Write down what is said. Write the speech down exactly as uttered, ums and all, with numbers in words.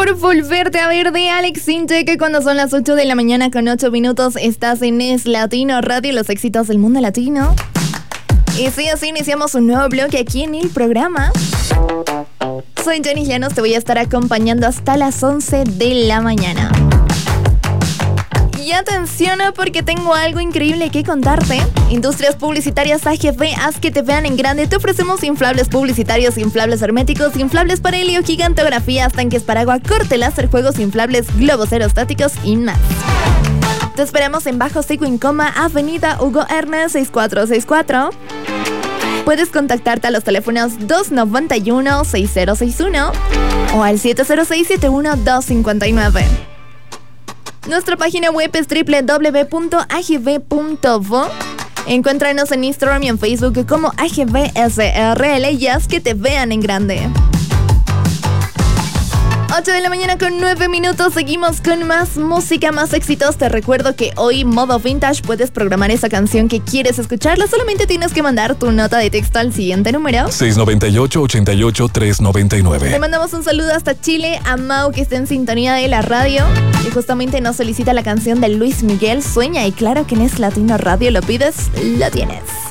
por volverte a ver de Alex Sintek, que cuando son las ocho de la mañana con ocho minutos estás en Es Latino Radio, los éxitos del mundo latino. Y sí, así iniciamos un nuevo bloque aquí en el programa. Soy Jenny Llanos, te voy a estar acompañando hasta las once de la mañana. Y atención, porque tengo algo increíble que contarte. Industrias Publicitarias A G V, haz que te vean en grande. Te ofrecemos inflables publicitarios, inflables herméticos, inflables para helio, gigantografías, tanques para agua, corte láser, juegos inflables, globos aerostáticos y más. Te esperamos en Bajo Seco Incoma, Avenida Hugo Ernest seis cuatro seis cuatro. Puedes contactarte a los teléfonos dos nueve uno, seis cero seis uno o al siete cero seis, siete uno dos cinco nueve. Nuestra página web es doble u doble u doble u punto a g v punto vo. Encuéntranos en Instagram y en Facebook como A G V S R L y haz que te vean en grande. ocho de la mañana con nueve minutos, seguimos con más música, más éxitos. Te recuerdo que hoy, modo vintage, puedes programar esa canción que quieres escucharla. Solamente tienes que mandar tu nota de texto al siguiente número: seis nueve ocho, ocho ocho, tres nueve nueve. Le mandamos un saludo hasta Chile a Mau, que está en sintonía de la radio y justamente nos solicita la canción de Luis Miguel, Sueña. Y claro que en Es Latino Radio lo pides, lo tienes.